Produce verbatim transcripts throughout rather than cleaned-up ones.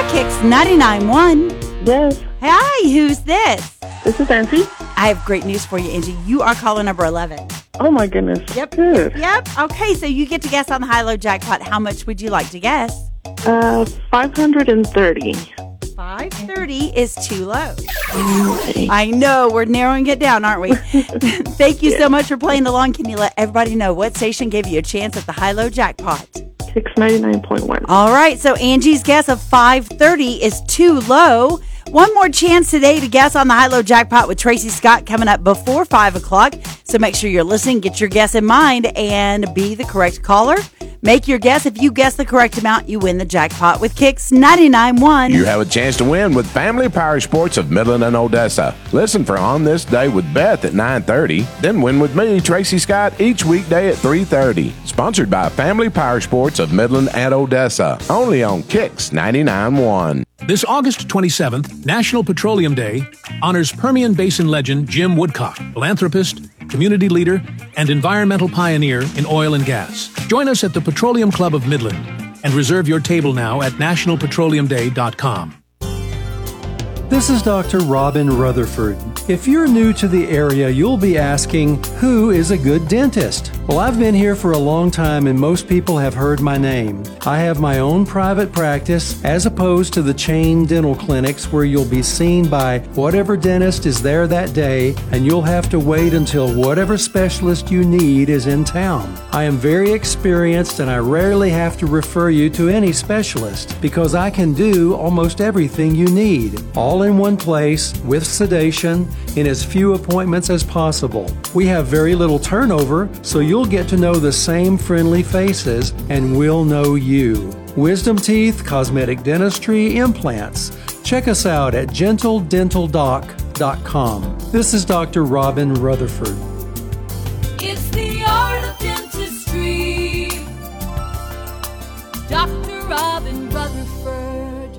Kicks ninety-nine point one. Yes. Hi, who's this? This is Angie. I have great news for you, Angie. You are caller number eleven. Oh, my goodness. Yep. Good. Yep. Okay, so you get to guess on the high-low jackpot. How much would you like to guess? Uh, five hundred thirty. five thirty is too low. Okay. I know. We're narrowing it down, aren't we? Thank you Yeah. so much for playing along. Can you let everybody know what station gave you a chance at the high-low jackpot? Kicks ninety-nine point one. All right, so Angie's guess of five thirty is too low. One more chance today to guess on the high-low jackpot with Tracy Scott coming up before five o'clock. So make sure you're listening, get your guess in mind, and be the correct caller. Make your guess. If you guess the correct amount, you win the jackpot with Kicks ninety-nine point one. You have a chance to win with Family Power Sports of Midland and Odessa. Listen for On This Day with Beth at nine thirty. Then win with me, Tracy Scott, each weekday at three thirty. Sponsored by Family Power Sports of Midland and Odessa. Only on Kicks ninety-nine point one. This August twenty-seventh, National Petroleum Day, honors Permian Basin legend Jim Woodcock, philanthropist, community leader, and environmental pioneer in oil and gas. Join us at the Petroleum Club of Midland and reserve your table now at national petroleum day dot com. This is Doctor Robin Rutherford. If you're new to the area, you'll be asking, who is a good dentist? Well, I've been here for a long time and most people have heard my name. I have my own private practice as opposed to the chain dental clinics where you'll be seen by whatever dentist is there that day and you'll have to wait until whatever specialist you need is in town. I am very experienced and I rarely have to refer you to any specialist because I can do almost everything you need, all in one place with sedation in as few appointments as possible. We have very little turnover, so you'll get to know the same friendly faces and we'll know you. Wisdom teeth, cosmetic dentistry, implants. Check us out at gentle dental doc dot com. This is Doctor Robin Rutherford. It's the art of dentistry. Doctor Robin Rutherford.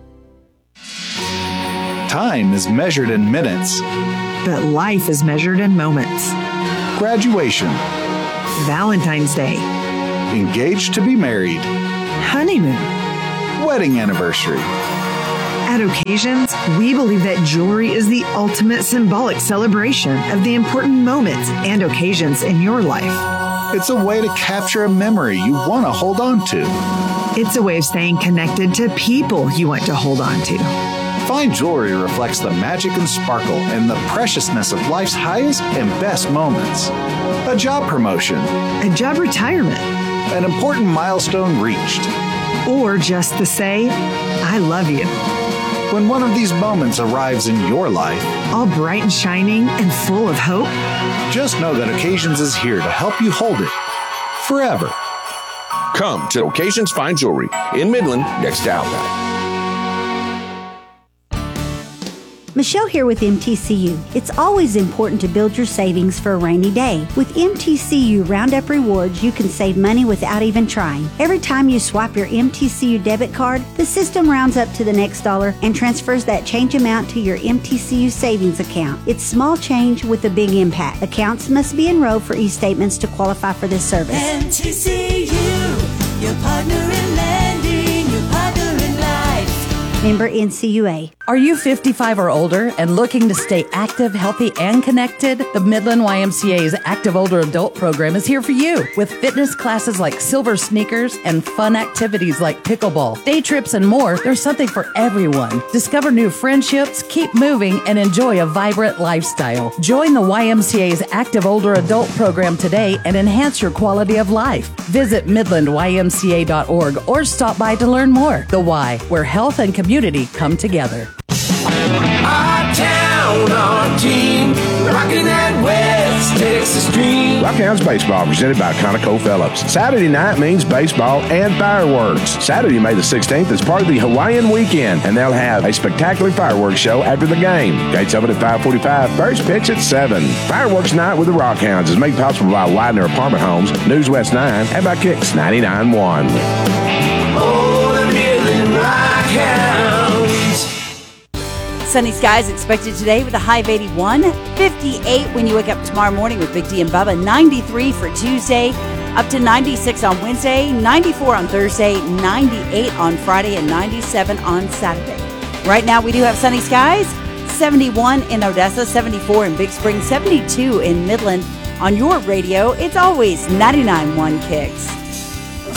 Time is measured in minutes. But life is measured in moments. Graduation. Valentine's Day. Engaged to be married. Honeymoon. Wedding anniversary. At occasions, we believe that jewelry is the ultimate symbolic celebration of the important moments and occasions in your life. It's a way to capture a memory you want to hold on to. It's a way of staying connected to people you want to hold on to. Fine jewelry reflects the magic and sparkle and the preciousness of life's highest and best moments. A job promotion. A job retirement. An important milestone reached. Or just to say, I love you. When one of these moments arrives in your life, all bright and shining and full of hope, just know that Occasions is here to help you hold it forever. Come to Occasions Fine Jewelry in Midland next to Outback. Michelle here with M T C U. It's always important to build your savings for a rainy day. With M T C U Roundup Rewards, you can save money without even trying. Every time you swipe your M T C U debit card, the system rounds up to the next dollar and transfers that change amount to your M T C U savings account. It's small change with a big impact. Accounts must be enrolled for e-statements to qualify for this service. M T C U, your partner in lending, your partner in life. Member N C U A. Are you fifty-five or older and looking to stay active, healthy, and connected? The Midland Y M C A's Active Older Adult program is here for you with fitness classes like Silver Sneakers and fun activities like pickleball, day trips, and more. There's something for everyone. Discover new friendships, keep moving, and enjoy a vibrant lifestyle. Join the Y M C A's Active Older Adult program today and enhance your quality of life. Visit midland y m c a dot org or stop by to learn more. The Y, where health and community come together. Our town, our team, rocking that West Texas dream. Rockhounds Baseball presented by Conoco Phillips. Saturday night means baseball and fireworks. Saturday, May the sixteenth is part of the Hawaiian weekend, and they'll have a spectacular fireworks show after the game. Gates open at five forty-five, first pitch at seven. Fireworks night with the Rockhounds is made possible by Widener Apartment Homes, News West nine, and by Kicks ninety-nine point one. Oh, the Midland Rockhounds. Sunny skies expected today with a high of eighty-one, fifty-eight when you wake up tomorrow morning with Big D and Bubba, ninety-three for Tuesday, Up to ninety-six on Wednesday, ninety-four on Thursday, ninety-eight on Friday, and ninety-seven on Saturday. Right now, we do have sunny skies. seventy-one in Odessa, seventy-four in Big Spring, seventy-two in Midland. On your radio, it's always ninety-nine point one Kicks.